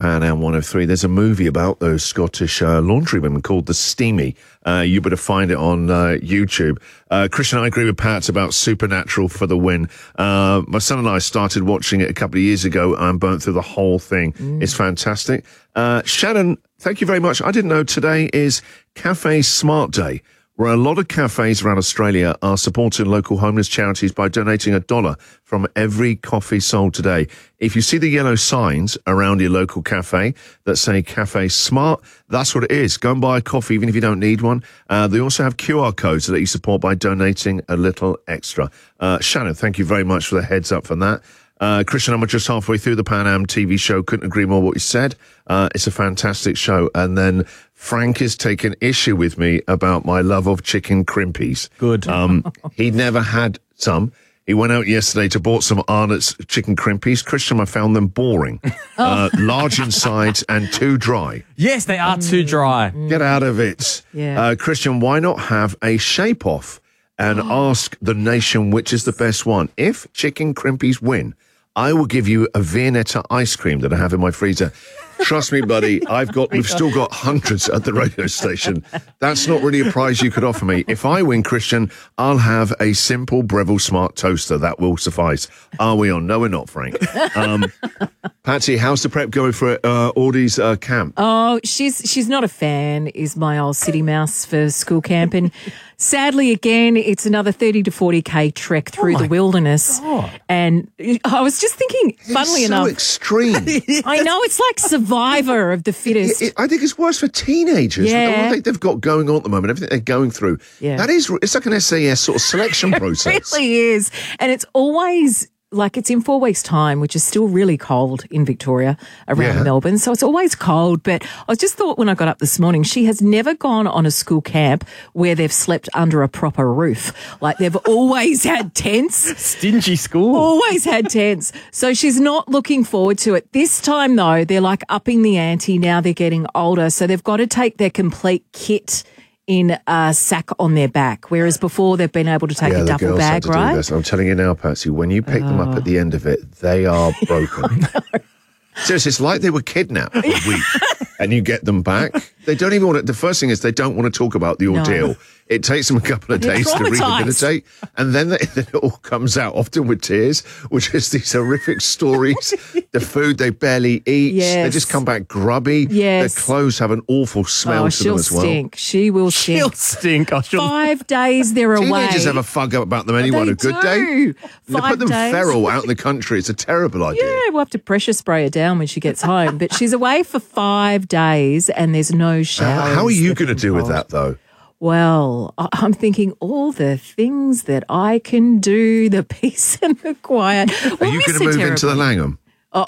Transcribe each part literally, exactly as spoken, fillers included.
Pan Am one oh three. There's a movie about those Scottish uh, laundrywomen called The Steamy. Uh, you better find it on uh, YouTube. Uh, Christian, I agree with Pat about Supernatural for the win. Uh, my son and I started watching it a couple of years ago and burnt through the whole thing. Mm. It's fantastic. Uh, Shannon, thank you very much. I didn't know today is Cafe Smart Day, where a lot of cafes around Australia are supporting local homeless charities by donating a dollar from every coffee sold today. If you see the yellow signs around your local cafe that say Cafe Smart, that's what it is. Go and buy a coffee even if you don't need one. Uh, they also have Q R codes that let you support by donating a little extra. Uh, Shannon, thank you very much for the heads up from that. Uh, Christian, I'm just halfway through the Pan Am T V show. Couldn't agree more with what you said. Uh, it's a fantastic show. And then Frank is taking issue with me about my love of chicken crimpies. Good. Um, he never had some. He went out yesterday to bought some Arnott's chicken crimpies. Christian, I found them boring. Uh, large in size and too dry. Yes, they are too dry. Get out of it. Yeah. Uh, Christian, why not have a shape-off and ask the nation which is the best one? If chicken crimpies win, I will give you a Viennetta ice cream that I have in my freezer. Trust me, buddy, I've got, we've still got hundreds at the radio station. That's not really a prize you could offer me. If I win, Christian, I'll have a simple Breville Smart toaster. That will suffice. Are we on? No, we're not, Frank. Um, Patsy, how's the prep going for uh, Audie's uh, camp? Oh, she's she's not a fan, is my old city mouse for school camp. And sadly, again, it's another thirty to forty K trek through Oh the wilderness. God. And I was just thinking, funnily it's so enough. extreme. I know, it's like Survivor of the fittest. It, it, I think it's worse for teenagers. Yeah. What they, they've got going on at the moment, everything they're going through. Yeah. That is, it's like an S A S sort of selection process. It really is. And it's always like it's in four weeks' time, which is still really cold in Victoria around Yeah. Melbourne. So it's always cold. But I just thought when I got up this morning, she has never gone on a school camp where they've slept under a proper roof. Like they've always had tents. Stingy school. Always had tents. So she's not looking forward to it. This time, though, they're like upping the ante. Now they're getting older. So they've got to take their complete kit in a sack on their back, whereas before they've been able to take yeah, a the duffel girls bag, had to right? do this. I'm telling you now, Patsy, when you pick them up at the end of it, they are broken. Seriously, it's like they were kidnapped for a week and you get them back. They don't even want to, the first thing is they don't want to talk about the ordeal. No. It takes them a couple of They're days to traumatised. rehabilitate. And then, they, then it all comes out, often with tears, which is these horrific stories. The food they barely eat. Yes. They just come back grubby. Yes. Their clothes have an awful smell Oh, to them she'll as well. stink. She will She'll stink. stink. I shall. Five days they're away. Teenagers have a fug up about them anyway on They a good do. day. They Five put them days. feral out in the country. It's a terrible idea. Yeah, we'll have to pressure spray her down when she gets home. But she's away for five days and there's no Uh, showers. how are you that going to can deal with hold. that, though? Well, I- I'm thinking all the things that I can do, the peace and the quiet. Are you going to move into the Langham?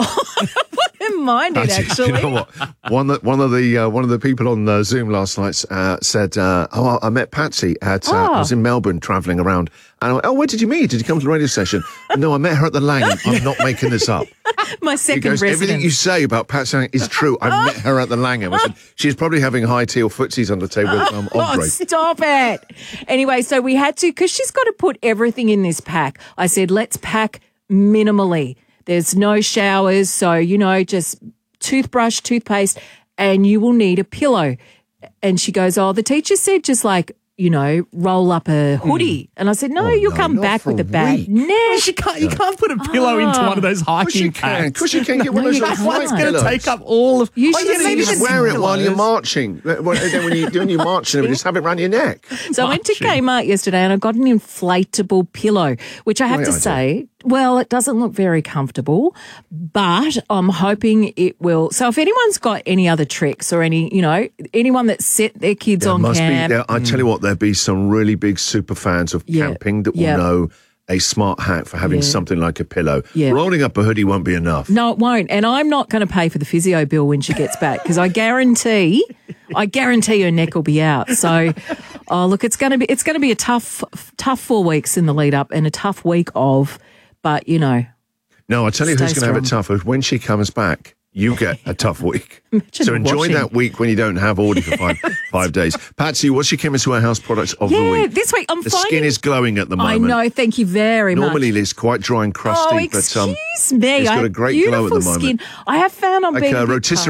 wouldn't mind it, actually. You know what? One of, one of the uh, one of the people on uh, Zoom last night uh, said, uh, "Oh, I met Patsy at. Uh, Oh. I was in Melbourne travelling around, and I went, oh, where did you meet? Did you come to the radio station? No, I met her at the Langham. I'm not making this up. My He second goes, everything residence. you say about Patsy is true. I met her at the Langham. I said, she's probably having high tea or footsies on the table with um, Oh, Andre. stop it. Anyway, so we had to, because she's got to put everything in this pack. I said, let's pack minimally. There's no showers, so, you know, just toothbrush, toothpaste, and you will need a pillow. And she goes, oh, the teacher said just like, you know, roll up a hoodie. And I said, no, Oh, you'll no, come not back for with a a bag. week. Next. You can't, you can't put a pillow into one of those Of course you hiking can. Of packs. course you can get one No, of you those can't. flight It's going to pillows. take up all of... You Oh, should yeah, maybe maybe You just just wear it while you're pillows. marching. Then when you're doing your marching, just have it around your neck. So I went to Marching. Kmart yesterday and I got an inflatable pillow, which I have Great to idea. say, well, it doesn't look very comfortable, but I'm hoping it will. So if anyone's got any other tricks or any, you know, anyone that set their kids There on must camp. be. There, I tell you what, there'll be some really big super fans of Yeah. camping that will Yeah. know a smart hack for having Yeah. something like a pillow. Yeah. Rolling up a hoodie won't be enough. No, it won't. And I'm not going to pay for the physio bill when she gets back because I guarantee, I guarantee her neck will be out. So, oh, look, it's going to be, it's going to be a tough, tough four weeks in the lead up and a tough week of, but you know. No, I'll tell you who's Stay going to have it strong. tough. When she comes back, you get a tough week. Imagine So enjoy washing. that week when you don't have Audie for five five days. Patsy, what's your Chemist Warehouse products of the Yeah, week? this week I'm The finding. skin is glowing at the I moment. know. Thank you very much. Normally it's quite dry and crusty, Oh, but excuse um, me. it's I got a have great glow at the beautiful moment. skin. I have found I'm like being uh, a bit rotisserie